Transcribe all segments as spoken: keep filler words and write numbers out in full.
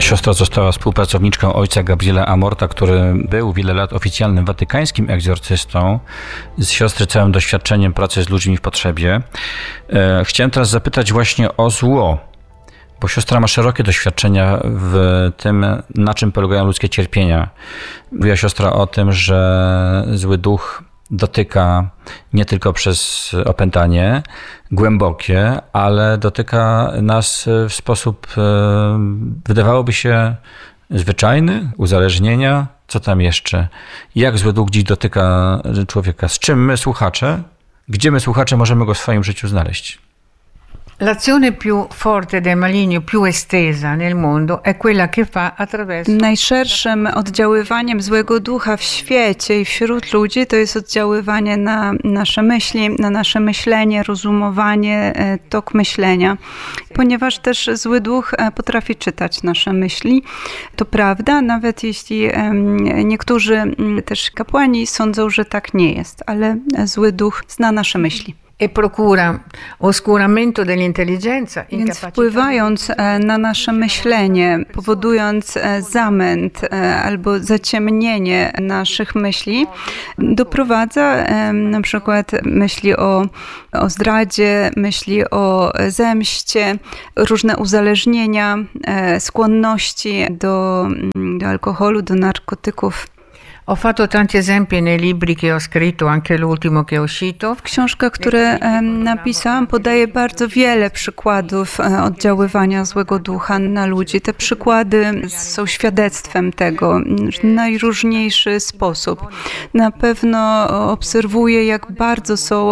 Siostra została współpracowniczką ojca Gabriela Amorta, który był wiele lat oficjalnym watykańskim egzorcystą. Z siostry całym doświadczeniem pracy z ludźmi w potrzebie. Chciałem teraz zapytać właśnie o zło, bo siostra ma szerokie doświadczenia w tym, na czym polegają ludzkie cierpienia. Mówiła siostra o tym, że zły duch dotyka nie tylko przez opętanie głębokie, ale dotyka nas w sposób, wydawałoby się, zwyczajny, uzależnienia. Co tam jeszcze? Jak zły duch dziś dotyka człowieka? Z czym my, słuchacze, gdzie my, słuchacze, możemy go w swoim życiu znaleźć? L'azione più forte del maligno, più estesa nel mondo, è quella che fa attraverso... Najszerszym oddziaływaniem złego ducha w świecie i wśród ludzi to jest oddziaływanie na nasze myśli, na nasze myślenie, rozumowanie, tok myślenia. Ponieważ też zły duch potrafi czytać nasze myśli. To prawda, nawet jeśli niektórzy też kapłani sądzą, że tak nie jest, ale zły duch zna nasze myśli. E procura oscuramento dell'intelligenza. Więc wpływając na nasze myślenie, powodując zamęt albo zaciemnienie naszych myśli, doprowadza na przykład myśli o, o zdradzie, myśli o zemście, różne uzależnienia, skłonności do, do alkoholu, do narkotyków. Ho fatto tanti esempi nei libri che ho scritto, anche l'ultimo che è uscito. W książkach, które napisałam, podaję bardzo wiele przykładów oddziaływania złego ducha na ludzi. Te przykłady są świadectwem tego w najróżniejszy sposób. Na pewno obserwuję, jak bardzo są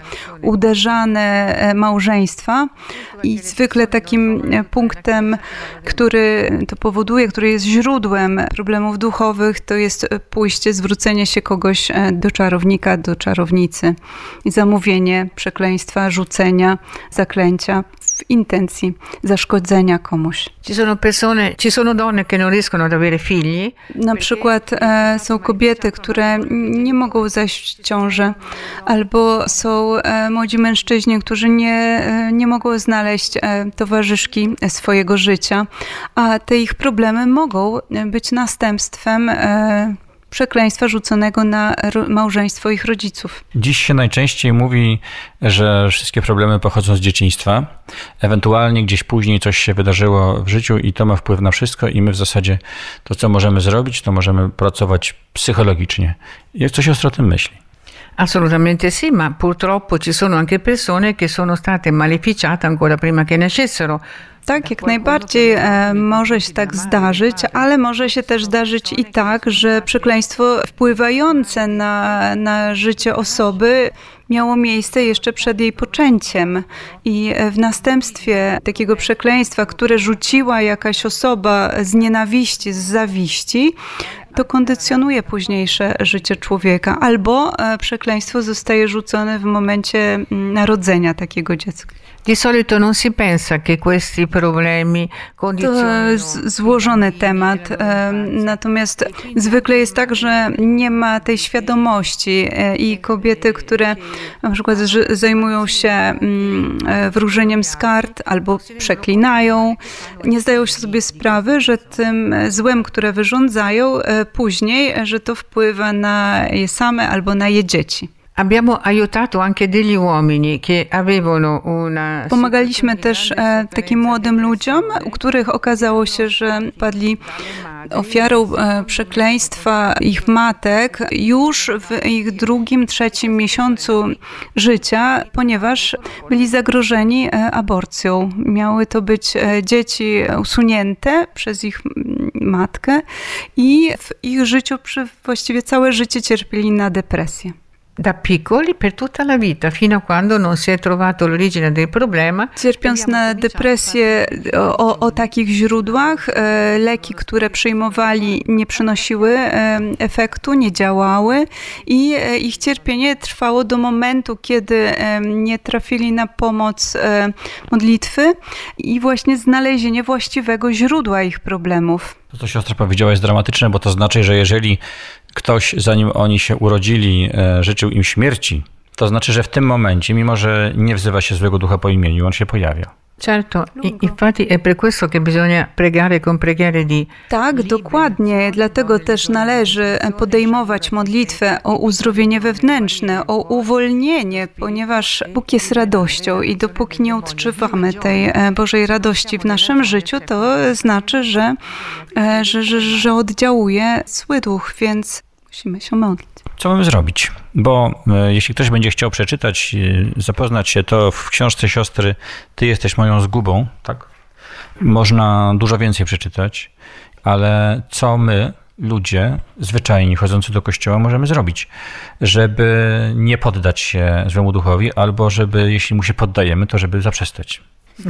uderzane małżeństwa i zwykle takim punktem, który to powoduje, który jest źródłem problemów duchowych, to jest pójście, zwrócenie się kogoś do czarownika, do czarownicy i zamówienie przekleństwa, rzucenia, zaklęcia w intencji zaszkodzenia komuś. Ci sono persone, ci sono donne che non riescono ad avere figli. Na przykład e, są kobiety, które nie mogą zajść w ciążę, albo są e, młodzi mężczyźni, którzy nie, e, nie mogą znaleźć e, towarzyszki swojego życia, a te ich problemy mogą być następstwem e, przekleństwa rzuconego na małżeństwo ich rodziców. Dziś się najczęściej mówi, że wszystkie problemy pochodzą z dzieciństwa. Ewentualnie gdzieś później coś się wydarzyło w życiu i to ma wpływ na wszystko i my w zasadzie to, co możemy zrobić, to możemy pracować psychologicznie. Jak coś o tym myśli? Assolutamente sì, ma purtroppo ci sono anche persone che sono state maleficiate ancora prima che nascessero. Tak, jak najbardziej e, może się tak zdarzyć, ale może się też zdarzyć i tak, że przekleństwo wpływające na, na życie osoby miało miejsce jeszcze przed jej poczęciem i w następstwie takiego przekleństwa, które rzuciła jakaś osoba z nienawiści, z zawiści, to kondycjonuje późniejsze życie człowieka, albo przekleństwo zostaje rzucone w momencie narodzenia takiego dziecka. Di solito non si pensa che questi problemi condizionano. To złożony temat, natomiast zwykle jest tak, że nie ma tej świadomości i kobiety, które na przykład zajmują się wróżeniem z kart albo przeklinają, nie zdają sobie sprawy, że tym złem, które wyrządzają później, że to wpływa na je same albo na je dzieci. Abbiamo aiutato anche degli uomini che avevano una... Pomagaliśmy też e, takim młodym ludziom, u których okazało się, że padli ofiarą e, przekleństwa ich matek już w ich drugim, trzecim miesiącu życia, ponieważ byli zagrożeni e, aborcją. Miały to być e, dzieci usunięte przez ich matkę i w ich życiu przy, właściwie całe życie cierpieli na depresję. Da piccoli per tutta la vita, fino a quando non si è trovato l'origine del problema. Cierpiąc na depresję o, o takich źródłach, e, leki, które przyjmowali, nie przynosiły e, efektu, nie działały i e, ich cierpienie trwało do momentu, kiedy e, nie trafili na pomoc e, modlitwy i właśnie znalezienie właściwego źródła ich problemów. To, co siostra powiedziała, jest dramatyczne, bo to znaczy, że jeżeli ktoś, zanim oni się urodzili, życzył im śmierci, to znaczy, że w tym momencie, mimo że nie wzywa się złego ducha po imieniu, on się pojawia. Certo, infatti è per questo che bisogna pregare con preghiere di... Tak, dokładnie. Dlatego też należy podejmować modlitwę o uzdrowienie wewnętrzne, o uwolnienie, ponieważ Bóg jest radością i dopóki nie odczuwamy tej Bożej radości w naszym życiu, to znaczy, że, że, że, że oddziałuje zły duch, więc musimy się modlić. Co mamy zrobić? Bo e, jeśli ktoś będzie chciał przeczytać, e, zapoznać się, to w książce siostry Ty jesteś moją zgubą, tak? Można dużo więcej przeczytać, ale co my, ludzie zwyczajni chodzący do kościoła, możemy zrobić, żeby nie poddać się złemu duchowi, albo żeby, jeśli mu się poddajemy, to żeby zaprzestać.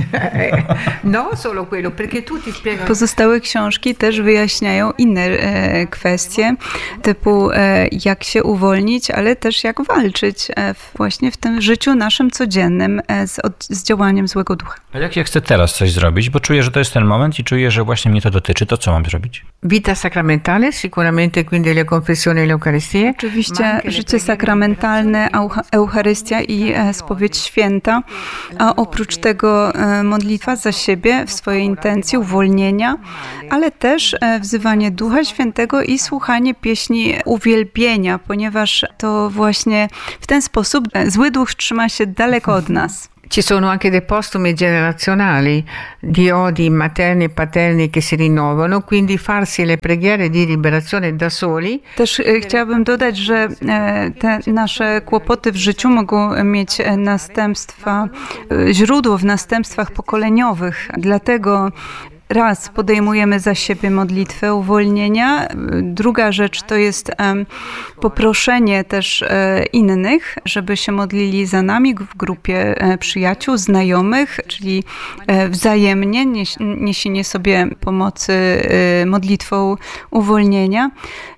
No, solo quello, perché tutti spiegano. Pozostałe książki też wyjaśniają inne e, kwestie, typu e, jak się uwolnić, ale też jak walczyć e, właśnie w tym życiu naszym codziennym e, z, od, z działaniem złego ducha. A jak ja chcę teraz coś zrobić, bo czuję, że to jest ten moment i czuję, że właśnie mnie to dotyczy, to co mam zrobić? Vita sacramentale, sicuramente quindi le confessioni e l'Eucaristia. Oczywiście życie sakramentalne, Eucharystia i e, spowiedź święta, a oprócz tego e, modlitwa za siebie w swojej intencji uwolnienia, ale też e, wzywanie Ducha Świętego i słuchanie pieśni uwielbienia, ponieważ to właśnie w ten sposób e, zły duch trzyma się daleko od nas. Ci sono anche dei postumi generazionali di odi materni e paterni che si rinnovano, quindi farsi le preghiere di liberazione da soli. Też e, chciałabym dodać, że e, te nasze kłopoty w życiu mogą mieć następstwa, e, źródło w następstwach pokoleniowych, dlatego raz podejmujemy za siebie modlitwę uwolnienia. Druga rzecz to jest um, poproszenie też e, innych, żeby się modlili za nami w grupie e, przyjaciół, znajomych, czyli e, wzajemnie nieś, niesienie sobie pomocy e, modlitwą uwolnienia,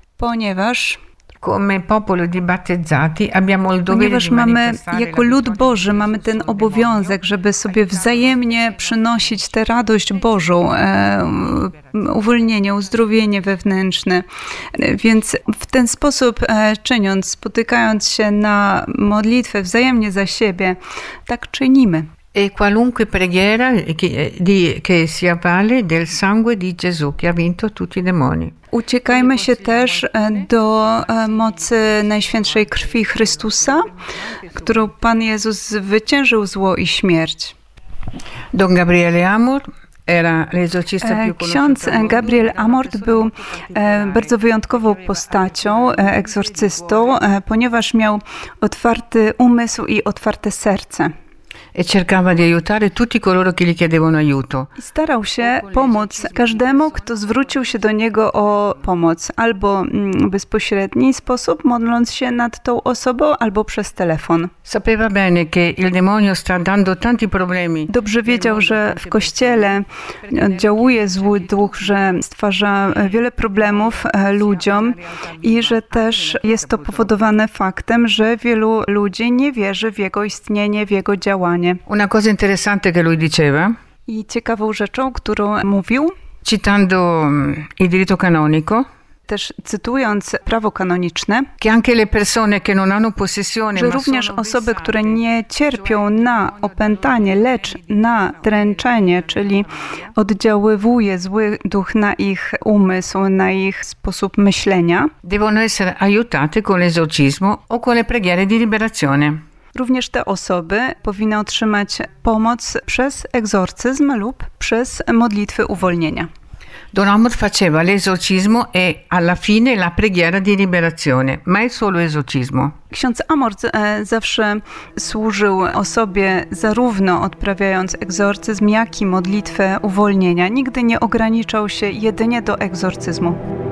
ponieważ Come popolo di battezzati abbiamo il dovere Ponieważ di mamy, manifestare jako lud Boży, mamy ten obowiązek, żeby sobie wzajemnie przynosić tę radość Bożą, e, uwolnienie, uzdrowienie wewnętrzne. Więc w ten sposób e, czyniąc, spotykając się na modlitwę wzajemnie za siebie, tak czynimy. E qualunque preghiera che, di, che si avvale del sangue di Gesù che ha vinto tutti i demoni. Uciekajmy się też do mocy Najświętszej Krwi Chrystusa, którą Pan Jezus zwyciężył zło i śmierć. Don Gabriele Amor era l'esorcista più Ksiądz Gabriel Amort był bardzo wyjątkową postacią, egzorcystą, ponieważ miał otwarty umysł i otwarte serce. E cercava di aiutare tutti coloro che gli chiedevano aiuto. I starał się pomóc każdemu, kto zwrócił się do niego o pomoc, albo w bezpośredni sposób, modląc się nad tą osobą, albo przez telefon. Sapeva bene che il demonio sta dando tanti problemi. Dobrze wiedział, że w Kościele oddziałuje zły duch, że stwarza wiele problemów ludziom i że też jest to powodowane faktem, że wielu ludzi nie wierzy w jego istnienie, w jego działanie. Una cosa interessante che lui diceva, I ciekawą rzeczą, którą mówił, citando il diritto canonico, też cytując prawo kanoniczne, che anche le persone che non hanno possessione, że również osoby, które nie cierpią na opętanie, lecz na dręczenie, czyli oddziaływuje zły duch na ich umysł, na ich sposób myślenia, devono essere aiutate con l'esorcismo o con le preghiere di liberazione. również te osoby powinny otrzymać pomoc przez egzorcyzm lub przez modlitwy uwolnienia. Don Amor faceva l'esorcismo e alla fine la preghiera di liberazione, mai solo esorcismo. Ksiądz Amort e, zawsze służył osobie zarówno odprawiając egzorcyzm, jak i modlitwę uwolnienia. Nigdy nie ograniczał się jedynie do egzorcyzmu.